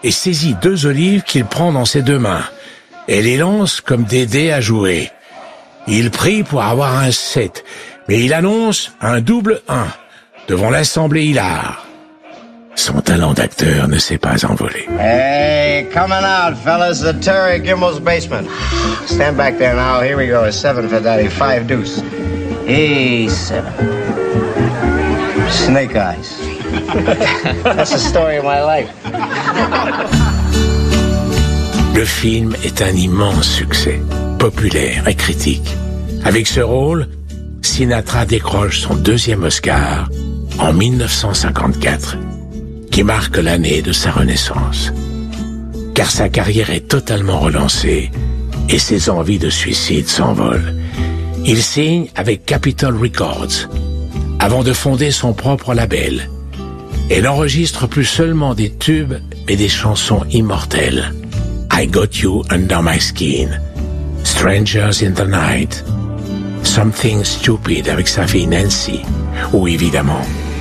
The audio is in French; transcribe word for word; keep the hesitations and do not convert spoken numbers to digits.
et saisit deux olives qu'il prend dans ses deux mains et les lance comme des dés à jouer. Il prie pour avoir un sept, mais il annonce un double un devant l'assemblée hilar. Son talent d'acteur ne s'est pas envolé. Hey, coming out, fellas, the Terry Gimmel's basement. Stand back there now. Here we go. A seven for daddy. Five deuce. Hey, seven. Snake eyes. That's the story of my life. Le film est un immense succès, populaire et critique. Avec ce rôle, Sinatra décroche son deuxième Oscar en dix-neuf cent cinquante-quatre, qui marque l'année de sa renaissance. Car sa carrière est totalement relancée et ses envies de suicide s'envolent. Il signe avec Capitol Records avant de fonder son propre label. Et n'enregistre plus seulement des tubes, mais des chansons immortelles. I Got You Under My Skin, Strangers in the Night, Something Stupid avec sa fille Nancy, ou évidemment